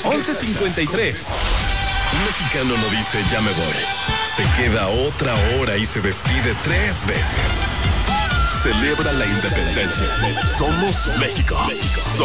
11:53. Un mexicano no dice ya me voy. Se queda otra hora y se despide 3 veces. Celebra la independencia. Somos México. Somos